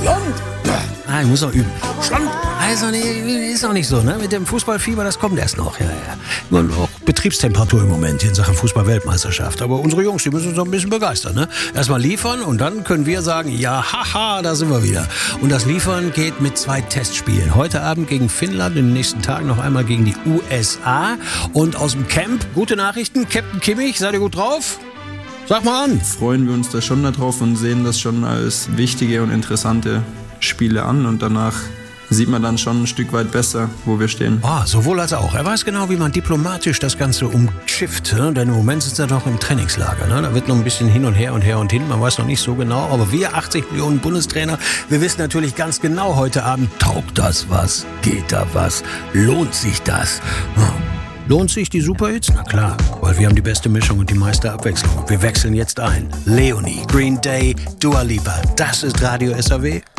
Ah, ich muss noch üben. Schlund. Also, nee, ist noch nicht so, ne? Mit dem Fußballfieber, das kommt erst noch. Ja. Nur noch Betriebstemperatur im Moment in Sachen Fußball-Weltmeisterschaft. Aber unsere Jungs, die müssen uns noch ein bisschen begeistern, ne? Erstmal liefern und dann können wir sagen, ja, haha, da sind wir wieder. Und das Liefern geht mit 2 Testspielen. Heute Abend gegen Finnland, in den nächsten Tagen noch einmal gegen die USA. Und aus dem Camp, gute Nachrichten, Captain Kimmich, seid ihr gut drauf? Sag mal an. Freuen wir uns da schon darauf und sehen das schon als wichtige und interessante Spiele an und danach sieht man dann schon ein Stück weit besser, wo wir stehen. Sowohl als auch. Er weiß genau, wie man diplomatisch das Ganze umschifft. Ne? Denn im Moment ist er doch im Trainingslager. Ne? Da wird noch ein bisschen hin und her und her und hin. Man weiß noch nicht so genau. Aber wir, 80 Millionen Bundestrainer, wir wissen natürlich ganz genau heute Abend, taugt das was? Geht da was? Lohnt sich das? Lohnt sich die Superhits? Na klar, weil wir haben die beste Mischung und die meiste Abwechslung. Wir wechseln jetzt ein. Leonie, Green Day, Dua Lipa. Das ist Radio SAW.